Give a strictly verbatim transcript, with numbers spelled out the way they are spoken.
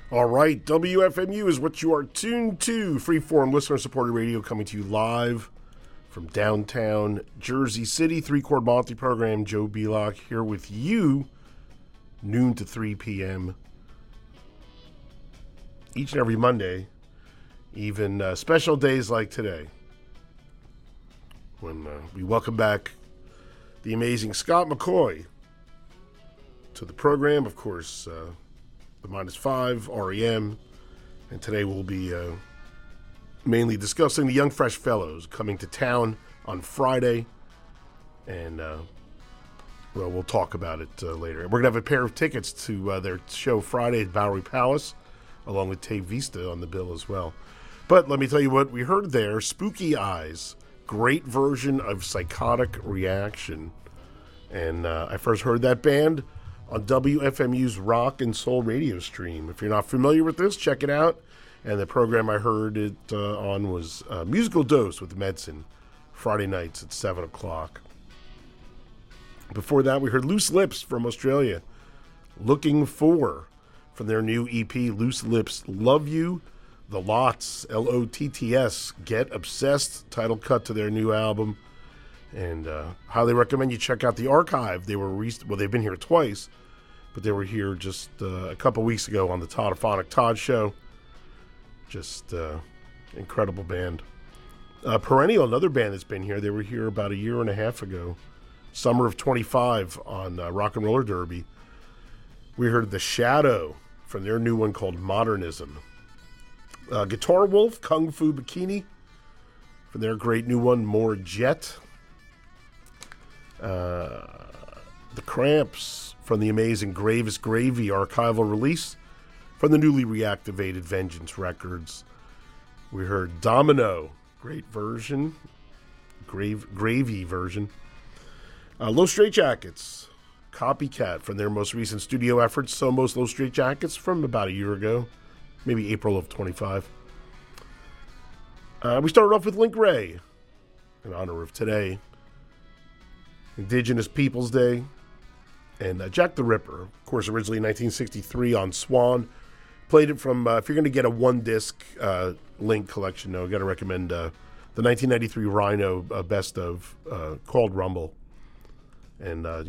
All right, W F M U is what you are tuned to. Freeform listener-supported radio coming to you live from downtown Jersey City. Three-Chord Monty program, Joe Belock here with you, noon to three p.m. each and every Monday, even uh, special days like today, when uh, we welcome back the amazing Scott McCoy to the program. Of course, uh, the Minus Five, R E M, and today we'll be uh, mainly discussing the Young Fresh Fellows coming to town on Friday, and uh, well, we'll talk about it uh, later. We're going to have a pair of tickets to uh, their show Friday at Bowery Palace, along with Tay Vista on the bill as well. But let me tell you what we heard there, Spooky Eyes, great version of Psychotic Reaction, and uh, I first heard that band on W F M U's Rock and Soul radio stream. If you're not familiar with this, check it out. And the program I heard it uh, on was uh, Musical Dose with Medicine, Friday nights at seven o'clock. Before that, we heard Loose Lips from Australia, Looking For, from their new E P, Loose Lips Love You, The Lots, L O T T S, Get Obsessed, title cut to their new album. And uh, highly recommend you check out the archive. They were re- well, they've been here twice, but they were here just uh, a couple weeks ago on the Toddophonic Todd Show. Just uh, incredible band. Uh, Perennial, another band that's been here. They were here about a year and a half ago, summer of twenty-five on uh, Rock and Roller Derby. We heard The Shadow from their new one called Modernism. Uh, Guitar Wolf, Kung Fu Bikini from their great new one, More Jet. Uh, the Cramps from the amazing Gravis Gravy archival release from the newly reactivated Vengeance Records. We heard Domino, great version, grave, gravy version. Uh, Low Straitjackets, Copycat from their most recent studio efforts, So Most Low Straitjackets from about a year ago, maybe April of twenty-five. Uh, we started off with Link Ray in honor of today, Indigenous Peoples Day, and uh, Jack the Ripper, of course, originally in nineteen sixty-three on Swan. Played it from, uh, if you're going to get a one-disc uh, Link collection, though, I've got to recommend uh, the nineteen ninety-three Rhino uh, Best of, uh, called Rumble. And, uh,